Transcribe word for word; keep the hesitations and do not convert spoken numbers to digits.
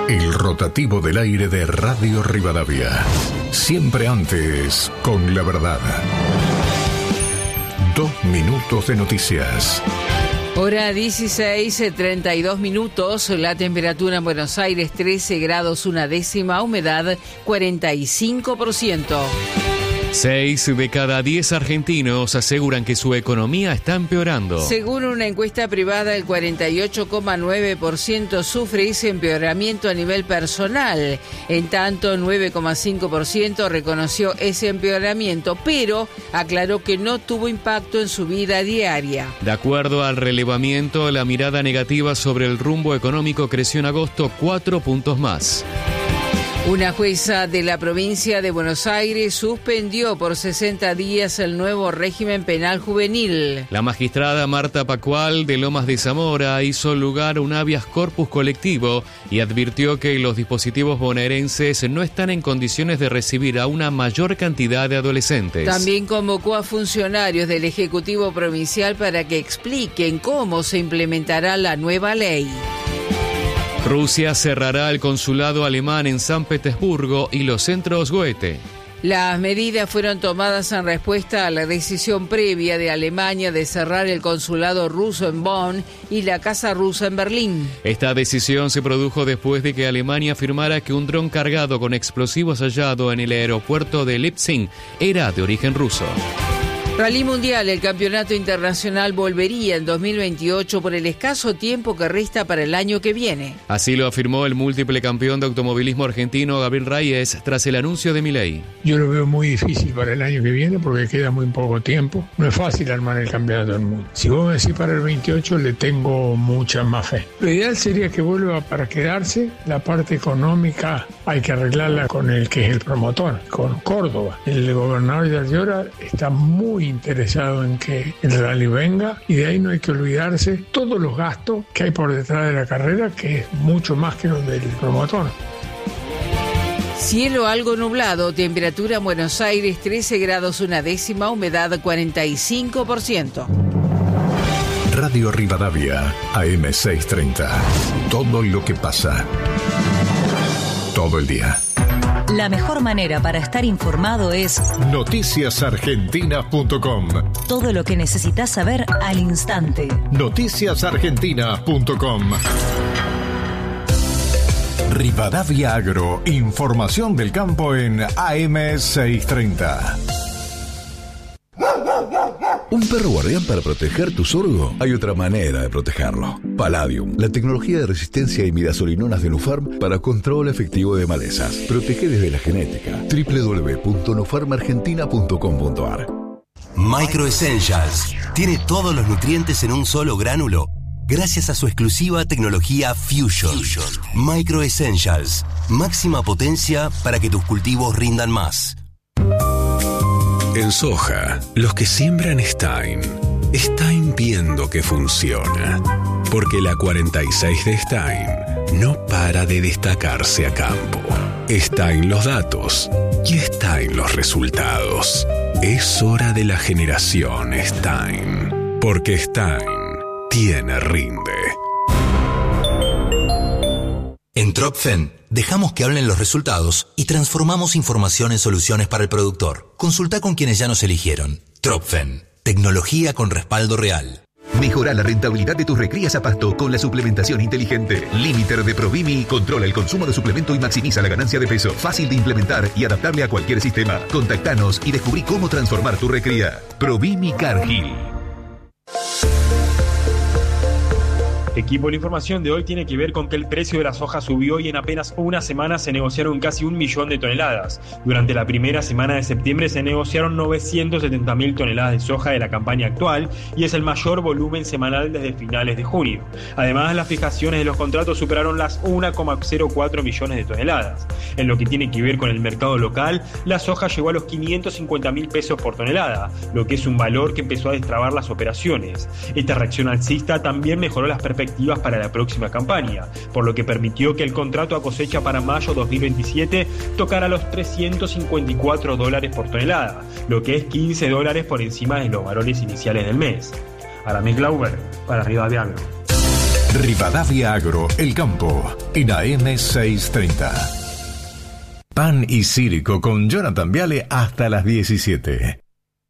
El rotativo del aire de Radio Rivadavia. Siempre antes, con la verdad. Dos minutos de noticias. Hora dieciséis, treinta y dos minutos, la temperatura en Buenos Aires trece grados una décima, humedad cuarenta y cinco por ciento. Seis de cada diez argentinos aseguran que su economía está empeorando. Según una encuesta privada, el cuarenta y ocho coma nueve por ciento sufre ese empeoramiento a nivel personal. En tanto, nueve coma cinco por ciento reconoció ese empeoramiento, pero aclaró que no tuvo impacto en su vida diaria. De acuerdo al relevamiento, la mirada negativa sobre el rumbo económico creció en agosto cuatro puntos más. Una jueza de la provincia de Buenos Aires suspendió por sesenta días el nuevo régimen penal juvenil. La magistrada Marta Pacual de Lomas de Zamora hizo lugar a un habeas corpus colectivo y advirtió que los dispositivos bonaerenses no están en condiciones de recibir a una mayor cantidad de adolescentes. También convocó a funcionarios del Ejecutivo Provincial para que expliquen cómo se implementará la nueva ley. Rusia cerrará el consulado alemán en San Petersburgo y los centros Goethe. Las medidas fueron tomadas en respuesta a la decisión previa de Alemania de cerrar el consulado ruso en Bonn y la casa rusa en Berlín. Esta decisión se produjo después de que Alemania afirmara que un dron cargado con explosivos hallado en el aeropuerto de Leipzig era de origen ruso. Rally Mundial, el campeonato internacional volvería en dos mil veintiocho por el escaso tiempo que resta para el año que viene. Así lo afirmó el múltiple campeón de automovilismo argentino Gabriel Reyes tras el anuncio de Milei. Yo lo veo muy difícil para el año que viene porque queda muy poco tiempo. No es fácil armar el campeonato del mundo. Si vos me decís para el veintiocho, le tengo mucha más fe. Lo ideal sería que vuelva para quedarse. La parte económica hay que arreglarla con el que es el promotor, con Córdoba. El gobernador de Ayora está muy interesado en que el rally venga y de ahí no hay que olvidarse todos los gastos que hay por detrás de la carrera, que es mucho más que los del promotor. Cielo algo nublado, temperatura en Buenos Aires trece grados una décima, humedad cuarenta y cinco por ciento. Radio Rivadavia, A M seiscientos treinta. Todo lo que pasa. Todo el día. La mejor manera para estar informado es noticias argentinas punto com. Todo lo que necesitas saber al instante. noticias argentinas punto com. Rivadavia Agro, información del campo en A M seiscientos treinta. ¿Un perro guardián para proteger tu sorgo? Hay otra manera de protegerlo. Palladium, la tecnología de resistencia a imidazolinonas de Nufarm para control efectivo de malezas. Protege desde la genética. doble u doble u doble u punto nufarm argentina punto com punto a r. Micro Essentials tiene todos los nutrientes en un solo gránulo gracias a su exclusiva tecnología Fusion. Fusion. Micro Essentials, máxima potencia para que tus cultivos rindan más. En soja, los que siembran Stein, Stein viendo que funciona. Porque la cuarenta y seis de Stein no para de destacarse a campo. Stein los datos y Stein los resultados. Es hora de la generación Stein. Porque Stein tiene rinde. En Tropfen, dejamos que hablen los resultados y transformamos información en soluciones para el productor. Consulta con quienes ya nos eligieron. Tropfen, tecnología con respaldo real. Mejora la rentabilidad de tus recrías a pasto con la suplementación inteligente. Limiter de Provimi controla el consumo de suplemento y maximiza la ganancia de peso. Fácil de implementar y adaptable a cualquier sistema. Contactanos y descubrí cómo transformar tu recría. Provimi Cargill. Equipo, la información de hoy tiene que ver con que el precio de la soja subió y en apenas una semana se negociaron casi un millón de toneladas. Durante la primera semana de septiembre se negociaron novecientas setenta mil toneladas de soja de la campaña actual y es el mayor volumen semanal desde finales de junio. Además, las fijaciones de los contratos superaron las uno coma cero cuatro millones de toneladas. En lo que tiene que ver con el mercado local, la soja llegó a los quinientos cincuenta mil pesos por tonelada, lo que es un valor que empezó a destrabar las operaciones. Esta reacción alcista también mejoró las perspectivas para la próxima campaña, por lo que permitió que el contrato a cosecha para mayo dos mil veintisiete tocara los trescientos cincuenta y cuatro dólares por tonelada, lo que es quince dólares por encima de los valores iniciales del mes. Aramis Glauber, para Rivadavia Agro. Rivadavia Agro, El Campo, en A M seiscientos treinta. Pan y Círico con Jonathan Viale hasta las diecisiete.